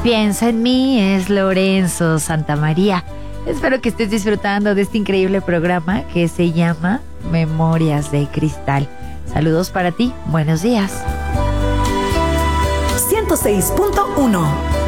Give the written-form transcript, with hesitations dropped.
Piensa en mí, es Lorenzo Santamaría. Espero que estés disfrutando de este increíble programa que se llama Memorias de Cristal. Saludos para ti, buenos días. 106.1